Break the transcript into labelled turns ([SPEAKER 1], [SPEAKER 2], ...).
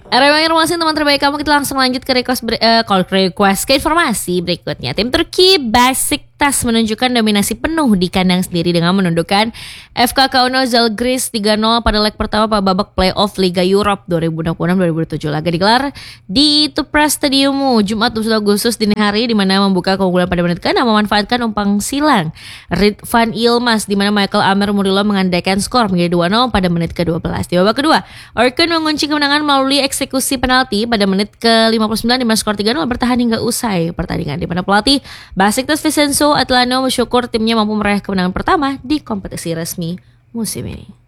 [SPEAKER 1] Arema informasi teman terbaik kamu, kita langsung lanjut ke request ke informasi berikutnya. Tim Turki Beşiktaş menunjukkan dominasi penuh di kandang sendiri dengan menundukkan FK Kauno Žalgiris 3-0 pada leg pertama pada babak playoff Liga Europe 2026-2027. Laga digelar di Tupras Stadium Jumat 7 Agustus dini hari, di mana membuka keunggulan pada menit ke-6 memanfaatkan umpan silang Ridvan Yilmaz, di mana Michael Amer Murilo mengandaikan skor menjadi 2-0 pada menit ke-12. Di babak kedua, Orkun mengunci kemenangan melalui eksekusi penalti pada menit ke-59 di mana skor 3-0 bertahan hingga usai pertandingan, di mana pelatih Beşiktaş Vincenzo Atlano bersyukur timnya mampu meraih kemenangan pertama di kompetisi resmi musim ini.